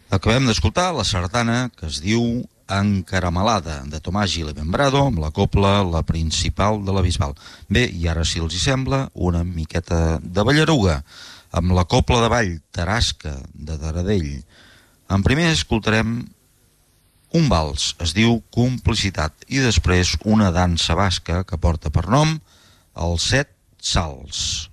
Acabem d'escoltar la sardana que es diu Encaramelada, de Tomàs Gil i Membrado, amb la copla La Principal de la Bisbal. Bé, i ara, si els hi sembla, una miqueta de ballaruga, amb la copla de ball Tarasca, de Taradell. En primer escoltarem un vals, es diu Complicitat, i després una dansa basca que porta per nom els 7 salts.